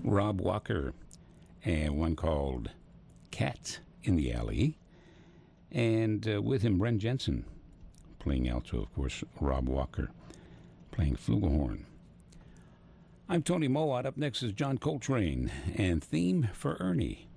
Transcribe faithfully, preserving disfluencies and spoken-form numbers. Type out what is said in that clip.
Rob Walker, and one called Cat in the Alley. And uh, with him, Bren Jensen, playing alto, of course, Rob Walker playing flugelhorn. I'm Tony Mowat. Up next is John Coltrane and Theme for Ernie.